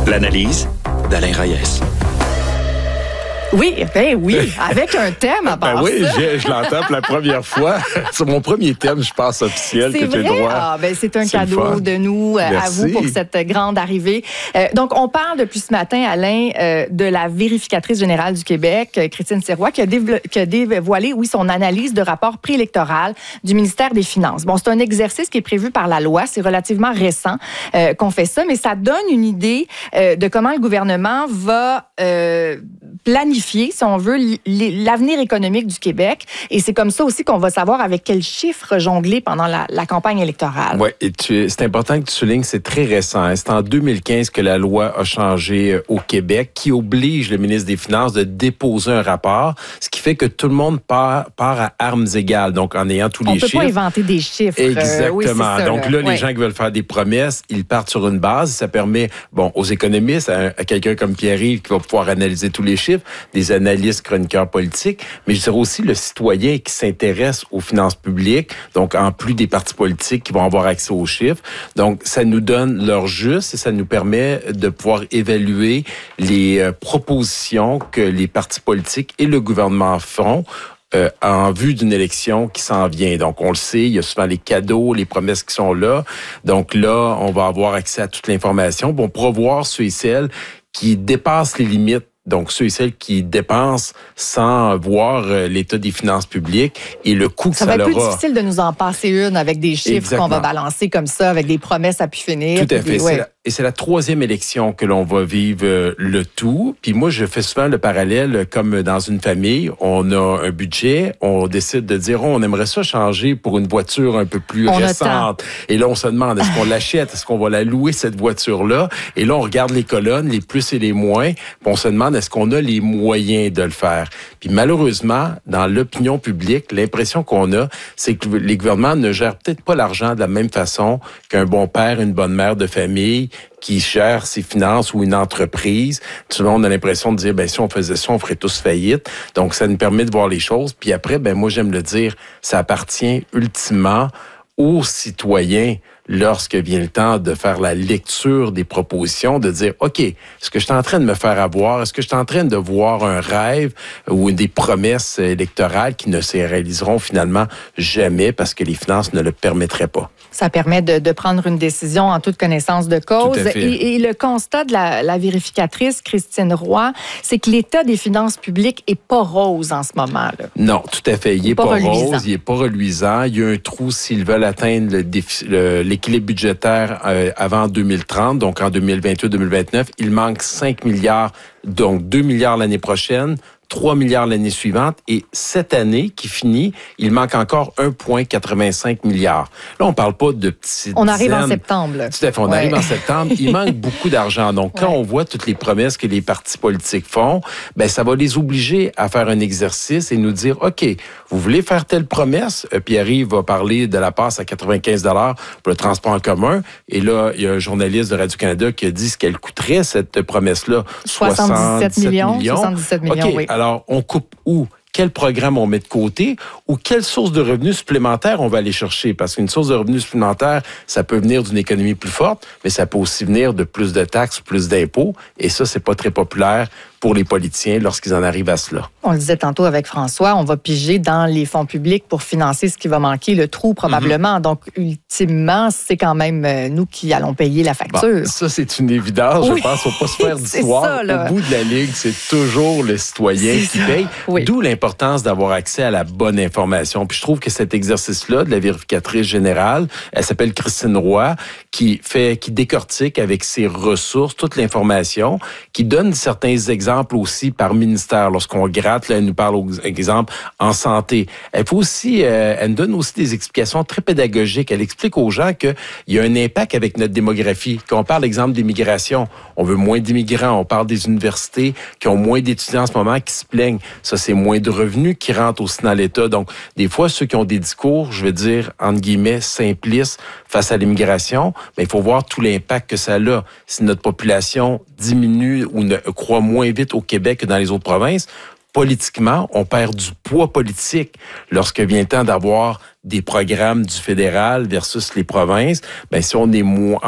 L'analyse d'Alain Reyes. Oui, avec un thème à part oui, ça. je l'entends pour la première fois. C'est mon premier thème, je pense, officiel que j'ai droit. C'est un cadeau de nous à vous pour cette grande arrivée. Donc, on parle depuis ce matin, Alain, de la vérificatrice générale du Québec, Christine Sirois, qui a dévoilé, son analyse de rapport préélectoral du ministère des Finances. Bon, c'est un exercice qui est prévu par la loi. C'est relativement récent qu'on fait ça, mais ça donne une idée de comment le gouvernement va planifier, si on veut, l'avenir économique du Québec. Et c'est comme ça aussi qu'on va savoir avec quels chiffres jongler pendant la campagne électorale. Oui, et c'est important que tu soulignes, c'est très récent. Hein. C'est en 2015 que la loi a changé au Québec, qui oblige le ministre des Finances de déposer un rapport, ce qui fait que tout le monde part à armes égales, donc en ayant tous les chiffres. On ne peut pas inventer des chiffres. Exactement. Oui, ça, donc là, les gens qui veulent faire des promesses, ils partent sur une base. Ça permet, aux économistes, à quelqu'un comme Pierre-Yves qui va pouvoir analyser tous les chiffres, des analystes, chroniqueurs politiques, mais je dirais aussi le citoyen qui s'intéresse aux finances publiques, donc en plus des partis politiques qui vont avoir accès aux chiffres. Donc, ça nous donne l'heure juste et ça nous permet de pouvoir évaluer les propositions que les partis politiques et le gouvernement font en vue d'une élection qui s'en vient. Donc, on le sait, il y a souvent les cadeaux, les promesses qui sont là. Donc là, on va avoir accès à toute l'information. Bon, on pourra voir ceux et celles qui dépassent les limites. Donc, ceux et celles qui dépensent sans voir l'état des finances publiques et le coût que ça leur a. Ça va être plus difficile de nous en passer une avec des chiffres qu'on va balancer comme ça, avec des promesses à pu finir. Tout à fait. Et c'est la troisième élection que l'on va vivre le tout. Puis moi, je fais souvent le parallèle comme dans une famille. On a un budget, on décide de dire, on aimerait ça changer pour une voiture un peu plus récente. Et là, on se demande, est-ce qu'on l'achète? Est-ce qu'on va la louer, cette voiture-là? Et là, on regarde les colonnes, les plus et les moins. Puis on se demande, est-ce qu'on a les moyens de le faire? Puis malheureusement, dans l'opinion publique, l'impression qu'on a, c'est que les gouvernements ne gèrent peut-être pas l'argent de la même façon qu'un bon père, une bonne mère de famille qui gère ses finances ou une entreprise. Souvent, on a l'impression de dire, si on faisait ça, on ferait tous faillite. Donc, ça nous permet de voir les choses. Puis après, moi, j'aime le dire, ça appartient ultimement aux citoyens lorsque vient le temps de faire la lecture des propositions, de dire, OK, est-ce que je suis en train de me faire avoir? Est-ce que je suis en train de voir un rêve ou des promesses électorales qui ne se réaliseront finalement jamais parce que les finances ne le permettraient pas? Ça permet de prendre une décision en toute connaissance de cause. Et le constat de la vérificatrice Christine Roy, c'est que l'état des finances publiques est pas rose en ce moment. Là. Non, tout à fait. Il est pas rose, il est pas reluisant. Il y a un trou s'ils veulent atteindre l'équilibre budgétaire avant 2030, donc en 2028-2029. Il manque 5 milliards, donc 2 milliards l'année prochaine, 3 milliards l'année suivante. Et cette année qui finit, il manque encore 1,85 milliard. Là, on parle pas de petites On arrive en septembre. Là. Tout à fait, on arrive en septembre. Il manque beaucoup d'argent. Donc, quand on voit toutes les promesses que les partis politiques font, ça va les obliger à faire un exercice et nous dire, OK, vous voulez faire telle promesse? Pierre-Yves va parler de la passe à 95 $ pour le transport en commun. Et là, il y a un journaliste de Radio-Canada qui a dit ce qu'elle coûterait, cette promesse-là. 77 millions. 77 millions, OK, oui. Alors, on coupe où? Quel programme on met de côté ou quelle source de revenus supplémentaires on va aller chercher? Parce qu'une source de revenus supplémentaire, ça peut venir d'une économie plus forte, mais ça peut aussi venir de plus de taxes, plus d'impôts. Et ça, c'est pas très populaire pour les politiciens lorsqu'ils en arrivent à cela. On le disait tantôt avec François, on va piger dans les fonds publics pour financer ce qui va manquer, le trou probablement. Donc, ultimement, c'est quand même nous qui allons payer la facture. Bon, ça, c'est une évidence. Je pense qu'il ne faut pas se faire d'histoire. Au bout de la ligne, c'est toujours le citoyen qui paye. D'où l'importance d'avoir accès à la bonne information. Puis je trouve que cet exercice-là de la vérificatrice générale, elle s'appelle Christine Roy, qui décortique avec ses ressources toute l'information, qui donne certains exemples aussi par ministère. Lorsqu'on gratte, là, elle nous parle, exemple, en santé. Elle nous donne aussi des explications très pédagogiques. Elle explique aux gens qu'il y a un impact avec notre démographie. Quand on parle, exemple, d'immigration, on veut moins d'immigrants. On parle des universités qui ont moins d'étudiants en ce moment qui se plaignent. Ça, c'est moins de revenus qui rentrent aussi dans l'État. Donc, des fois, ceux qui ont des discours, je vais dire, entre guillemets, simplistes face à l'immigration, il faut voir tout l'impact que ça a. Si notre population diminue ou croît moins vite au Québec que dans les autres provinces, politiquement, on perd du poids politique lorsque vient le temps d'avoir des programmes du fédéral versus les provinces. Si on est moins